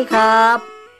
ครับ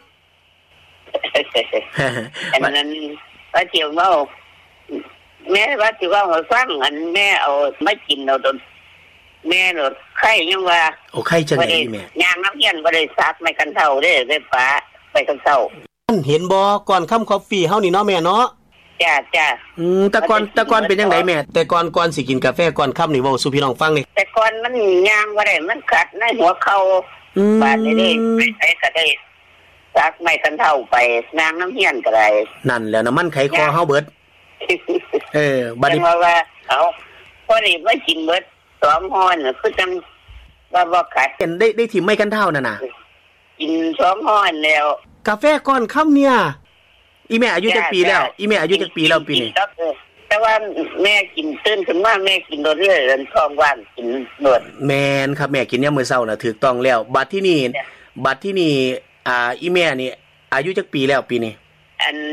อันนั้นว่าเจียวเมาแม่ว่าสิว่าฟังอันแม่เอาไม่กินเอาโดนแม่โดนไข่ยังว่าโอ้ไข่จังได๋แม่ยางน้ำเย็นบ่ได้ซักไม่กันเท่าเด้ได้ป้าไปกันเท่าเห็นบ่ก่อนค่ำคอฟฟี่เฮานี่เนาะแม่เนาะจ้าแต่ก่อนเป็นจังได๋แม่แต่ก่อนสิกินกาแฟก่อนค่ำนี่เว้าสู่พี่น้องฟังนี่แต่ก่อนมันยางบ่ได้มันขัดในหัวเข่าบาดนี้ไปก็ได้ซักไม่กันเท่าไปนางน้ำเย็นก็ได้นั่นแล้วน้ำมันไขคอเฮาเบิดบัดนี้ว่าเอาพอดีว่ากินเบิด2ฮ้อนน่ะคือจังว่าบ่ขัดเห็นได้ถิ่มไม่กันเท่านั่นน่ะกิน2ฮ้อนแล้วกาแฟก่อนค่ำเนี่ยอีแม่อายุจักปีแล้วอีแม่อายุจักปีแล้วปีนี้แต่ว่าแม่กินตื่นขึ้นมาแม่กินโดดเรื่อยๆท้องว่างกินโดดแม่นครับแม่กินยามมื้อเช้าน่ะถูกต้องแล้วบัดที่นี่อีแม่นี่อายุจักปีแล้วปีนี้อัน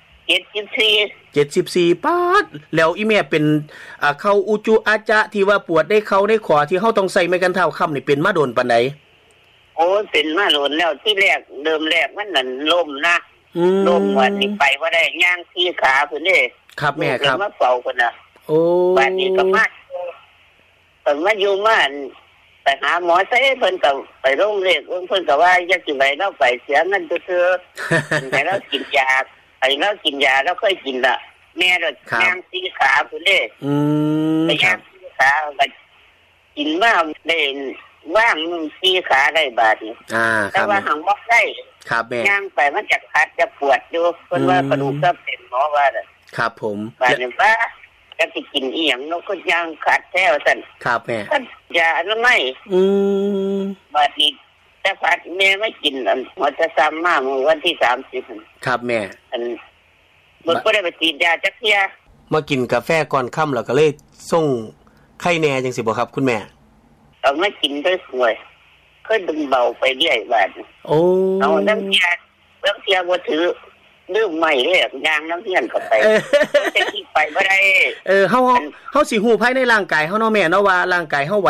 74ป๊าดแล้วอีแม่เป็นเข้าอุจุอาจะที่ว่าปวดได้เข้าได้ขอที่เฮาต้องใส่ไม้กันเท้าค่ำนี่เป็นมาโดนปานใดโอ้เป็นมาโดนแล้วที่แรกเดิมแรกมันนั่นล้มนะล้มวันนี้ไปบ่ได้ย่างที่ขาพุ่นเด้ครับแม่ครับมาเฝ้าพุ่นน่ะโอ้บัดนี้ก็มาอยู่มาไปหาหมอใส่เพิ่นก็ไปโรงเรียนเพิ่นก็ว่าอยากสิไปเราไปเสียเงินซื่อๆให้เรากินยาเรากินยาเราเคยกินละแม่เราย่างที่ขาพุ่นเด้ไปย่างที่ขาก็กินมาได้ว่างที่ขาได้บาดนี้แต่ว่าหังบ่ได้ครับแม่ย่างไปมันจะคัดจะปวดอยู่เพิ่นว่ากระดูกทับเส้นหมอว่าน่ะครับผมบาดนี้ว่าจะสิกินอีหยังเนาะก็ย่างคัดแท้ว่าซั่นครับแม่ยาอันนั้นไม่บาดนี้แต่พัดแม่ไม่กินอันหัวจะซ้ำมาเมื่อวันที่30 ครับแม่อันบ่ได้ไปฉีดยาจักเที่ยมากินกาแฟก่อนค่ำแล้วก็เลยส่งไข้แน่จังซี่บ่ครับคุณแม่เอามากินด้วยสวยค่อยดึงเบาไปเรื่อยบาดโอ้เอาน้ำเทียบ่ถือลืมไม่เลยยางน้ำเทียนเข้าไปจะคิดไปบ่ได้เฮาสิฮู้ภายในร่างกายเฮาเนาะแม่เนาะว่าร่างกายเฮา